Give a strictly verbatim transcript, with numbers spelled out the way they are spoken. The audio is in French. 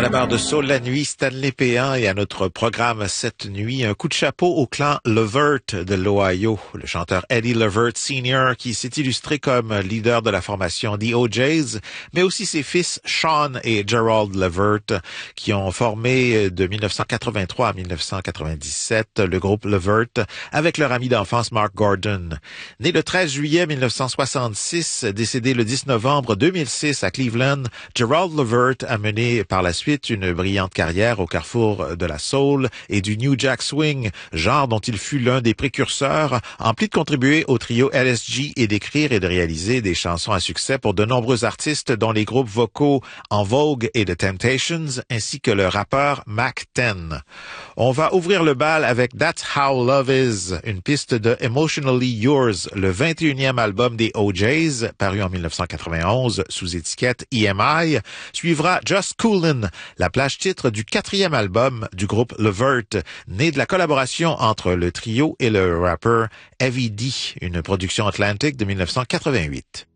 À la barre de Soul la nuit, Stanley Péan, et à notre programme cette nuit, un coup de chapeau au clan Levert de l'Ohio. Le chanteur Eddie Levert Senior qui s'est illustré comme leader de la formation The O Js, mais aussi ses fils Sean et Gerald Levert qui ont formé de mille neuf cent quatre-vingt-trois à mille neuf cent quatre-vingt-dix-sept le groupe Levert avec leur ami d'enfance Mark Gordon. Né le treize juillet mille neuf cent soixante-six, décédé le dix novembre deux mille six à Cleveland, Gerald Levert a mené par la suite une brillante carrière au carrefour de la soul et du New Jack Swing, genre dont il fut l'un des précurseurs, en plus de contribuer au trio L S G et d'écrire et de réaliser des chansons à succès pour de nombreux artistes dont les groupes vocaux En Vogue et The Temptations, ainsi que le rappeur Mac ten. On va ouvrir le bal avec That's How Love Is, une piste de Emotionally Yours, le vingt et unième album des O Js, paru en mille neuf cent quatre-vingt-onze sous étiquette E M I. Suivra Just Coolin', la plage titre du quatrième album du groupe Levert, né de la collaboration entre le trio et le rappeur Heavy D, une production Atlantic de mille neuf cent quatre-vingt-huit.